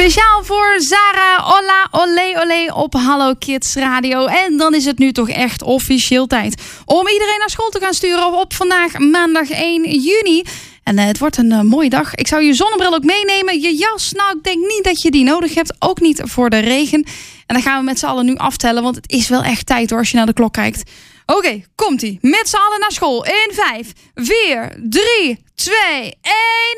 Speciaal voor Zara, Olla, olé, olé op Hallo Kids Radio. En dan is het nu toch echt officieel tijd om iedereen naar school te gaan sturen op vandaag maandag 1 juni. En het wordt een mooie dag. Ik zou je zonnebril ook meenemen. Je jas, nou ik denk niet dat je die nodig hebt. Ook niet voor de regen. En dan gaan we met z'n allen nu aftellen, want het is wel echt tijd hoor als je naar de klok kijkt. Oké, komt-ie. Met z'n allen naar school. In 5, 4, 3, 2, 1...